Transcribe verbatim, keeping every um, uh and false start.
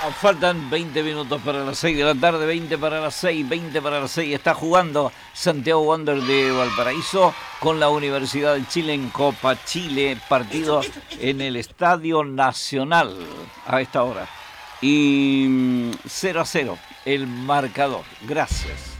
Faltan veinte minutos para las seis de la tarde, veinte para las seis, veinte para las seis. Está jugando Santiago Wander de Valparaíso con la Universidad de Chile en Copa Chile, partido en el Estadio Nacional a esta hora. Y cero a cero el marcador. Gracias.